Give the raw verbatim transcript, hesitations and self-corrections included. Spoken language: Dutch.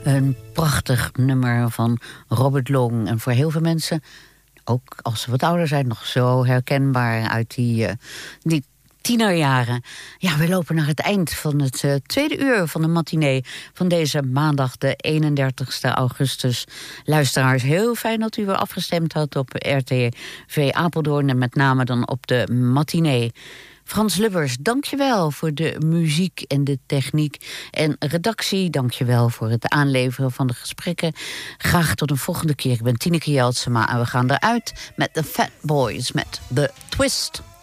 Een prachtig nummer van Robert Long. En voor heel veel mensen, ook als ze wat ouder zijn, nog zo herkenbaar uit die, uh, die tienerjaren. Ja, we lopen naar het eind van het uh, tweede uur van de matinee van deze maandag de eenendertigste augustus. Luisteraars, heel fijn dat u weer afgestemd had op R T V Apeldoorn en met name dan op de matinee. Frans Lubbers, dankjewel voor de muziek en de techniek. En redactie, dankjewel voor het aanleveren van de gesprekken. Graag tot een volgende keer. Ik ben Tineke Jeltsema en we gaan eruit met de Fat Boys met The Twist.